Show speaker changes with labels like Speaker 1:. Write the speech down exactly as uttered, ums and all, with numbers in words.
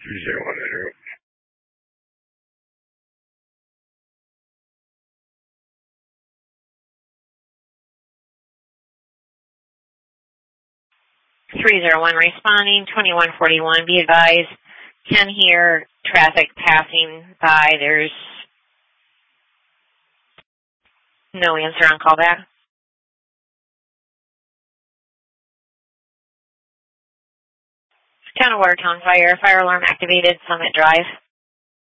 Speaker 1: three zero one zero.
Speaker 2: three zero one responding, twenty-one forty-one. Be advised, can hear traffic passing by. There's no answer on callback. Town of Watertown Fire, fire alarm activated, Summit Drive.